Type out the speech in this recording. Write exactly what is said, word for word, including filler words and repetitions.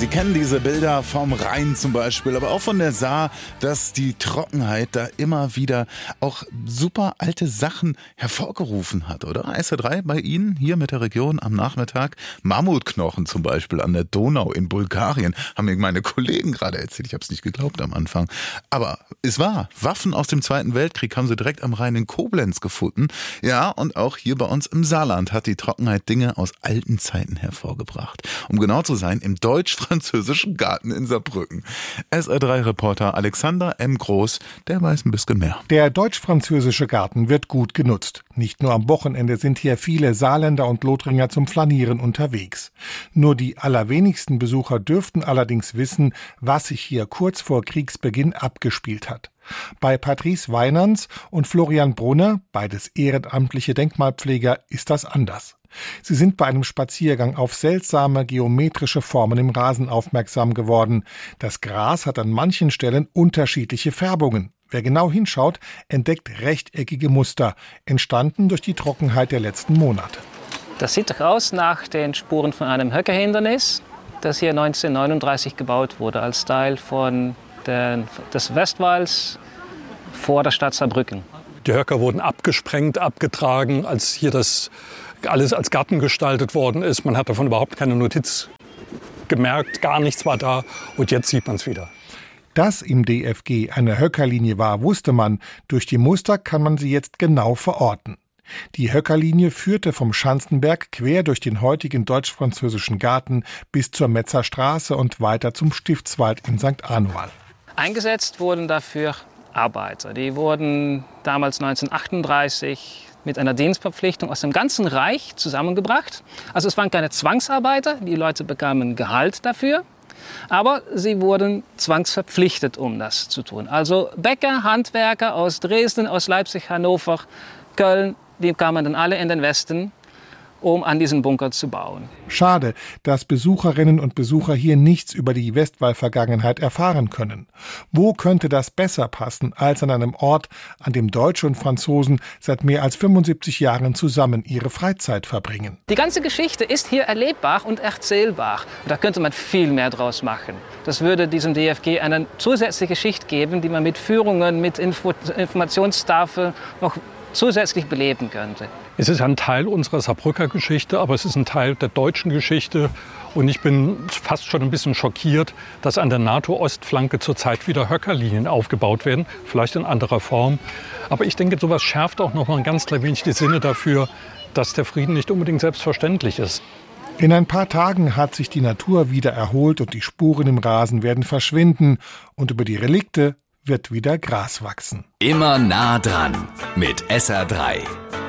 Sie kennen diese Bilder vom Rhein zum Beispiel, aber auch von der Saar, dass die Trockenheit da immer wieder auch super alte Sachen hervorgerufen hat, oder? S R drei bei Ihnen hier mit der Region am Nachmittag. Mammutknochen zum Beispiel an der Donau in Bulgarien, haben mir meine Kollegen gerade erzählt. Ich habe es nicht geglaubt am Anfang. Aber es war, Waffen aus dem Zweiten Weltkrieg haben sie direkt am Rhein in Koblenz gefunden. Ja, und auch hier bei uns im Saarland hat die Trockenheit Dinge aus alten Zeiten hervorgebracht. Um genau zu sein, im deutsch-französischen Garten in Saarbrücken. S R drei Reporter Alexander M. Groß, der weiß ein bisschen mehr. Der deutsch-französische Garten wird gut genutzt. Nicht nur am Wochenende sind hier viele Saarländer und Lothringer zum Flanieren unterwegs. Nur die allerwenigsten Besucher dürften allerdings wissen, was sich hier kurz vor Kriegsbeginn abgespielt hat. Bei Patrice Weinans und Florian Brunner, beides ehrenamtliche Denkmalpfleger, ist das anders. Sie sind bei einem Spaziergang auf seltsame geometrische Formen im Rasen aufmerksam geworden. Das Gras hat an manchen Stellen unterschiedliche Färbungen. Wer genau hinschaut, entdeckt rechteckige Muster, entstanden durch die Trockenheit der letzten Monate. Das sieht doch aus nach den Spuren von einem Höckerhindernis, das hier neunzehnhundertneununddreißig gebaut wurde als Teil von der, des Westwalls vor der Stadt Saarbrücken. Die Höcker wurden abgesprengt, abgetragen, als hier das alles als Garten gestaltet worden ist. Man hat davon überhaupt keine Notiz gemerkt, gar nichts war da und jetzt sieht man es wieder. Dass im D F G eine Höckerlinie war, wusste man. Durch die Muster kann man sie jetzt genau verorten. Die Höckerlinie führte vom Schanzenberg quer durch den heutigen deutsch-französischen Garten bis zur Metzer Straße und weiter zum Stiftswald in Sankt Anual. Eingesetzt wurden dafür Arbeiter. Die wurden damals neunzehnhundertachtunddreißig mit einer Dienstverpflichtung aus dem ganzen Reich zusammengebracht. Also es waren keine Zwangsarbeiter, die Leute bekamen Gehalt dafür, aber sie wurden zwangsverpflichtet, um das zu tun. Also Bäcker, Handwerker aus Dresden, aus Leipzig, Hannover, Köln, die kamen dann alle in den Westen, um an diesen Bunker zu bauen. Schade, dass Besucherinnen und Besucher hier nichts über die Westwall-Vergangenheit erfahren können. Wo könnte das besser passen als an einem Ort, an dem Deutsche und Franzosen seit mehr als fünfundsiebzig Jahren zusammen ihre Freizeit verbringen? Die ganze Geschichte ist hier erlebbar und erzählbar. Da könnte man viel mehr draus machen. Das würde diesem D F G eine zusätzliche Schicht geben, die man mit Führungen, mit Info- Informationstafeln noch zusätzlich beleben könnte. Es ist ein Teil unserer Saarbrücker Geschichte, aber es ist ein Teil der deutschen Geschichte. Und ich bin fast schon ein bisschen schockiert, dass an der NATO-Ostflanke zurzeit wieder Höckerlinien aufgebaut werden. Vielleicht in anderer Form. Aber ich denke, sowas schärft auch noch mal ein ganz klein wenig die Sinne dafür, dass der Frieden nicht unbedingt selbstverständlich ist. In ein paar Tagen hat sich die Natur wieder erholt und die Spuren im Rasen werden verschwinden. Und über die Relikte wird wieder Gras wachsen. Immer nah dran mit S R drei.